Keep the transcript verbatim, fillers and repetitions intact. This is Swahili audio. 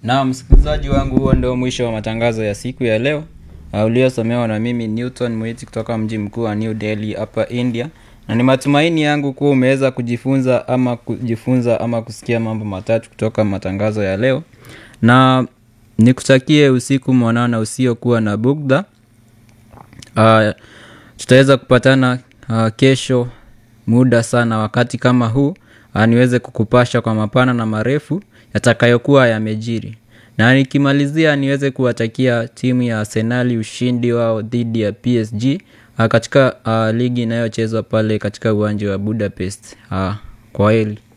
Na msikilizaji wangu, huo ndio mwisho wa matangazo ya siku ya leo. Uh, uliosomewa na mimi Newton Mwiti kutoka mji mkuu wa New Delhi hapa India. Na ni matumaini yangu kuwa umeweza kujifunza ama kujifunza ama kusikia mambo matatu kutoka matangazo ya leo. Na nikutakie usiku mwanana usio kuwa na bugdha. Uh, tutaweza kupatana uh, kesho muda sana wakati kama huu. Uh, niweze kukupasha kwa mapana na marefu yatakayokuwa yamejiri. Na nikimalizia niweze kuwatakia timu ya Arsenal ushindi wao dhidi ya P S G uh, katika uh, ligi inayochezwa pale katika uwanja wa Budapest. Uh, kwaheri.